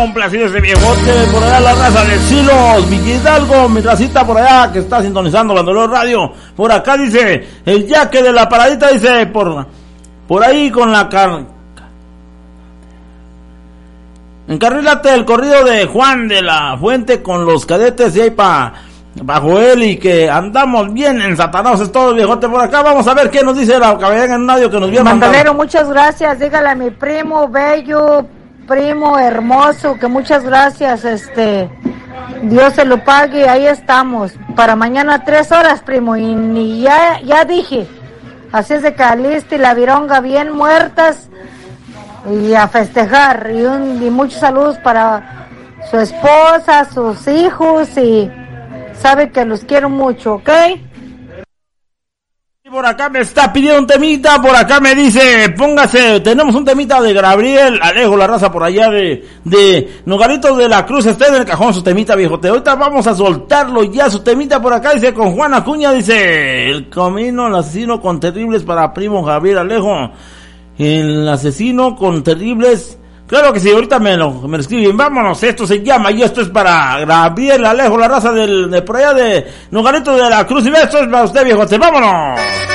Complacido ese viejote, por allá la raza de Silos, Villa Hidalgo, mi racita por allá que está sintonizando la Dolor Radio. Por acá dice, el yaque de la paradita dice, por ahí con la encarrílate el corrido de Juan de la Fuente con los cadetes y ahí bajo él y que andamos bien ensatanados, es todo viejote por acá. Vamos a ver qué nos dice la caballera en un audio que nos vio. Bandolero, muchas gracias, dígale a mi primo bello, primo hermoso, que muchas gracias, Dios se lo pague, ahí estamos, para mañana 3 horas, primo, y ya dije, así es de Calista y la Vironga bien muertas, y a festejar, y muchos saludos para su esposa, sus hijos, y sabe que los quiero mucho, ¿ok? Por acá me está pidiendo un temita, por acá me dice, póngase, tenemos un temita de Gabriel Alejo, la raza por allá de Nogaritos de la Cruz, está en el cajón su temita, viejote. Ahorita vamos a soltarlo ya, su temita por acá, dice, con Juan Acuña, dice, el camino al asesino con terribles para primo Gabriel Alejo, el asesino con terribles. Claro que sí, ahorita me lo escriben. Vámonos, esto se llama, y esto es para Gabriel Alejo, la raza de por allá de Nogaritos de la Cruz, y esto es para usted, viejote. Vámonos.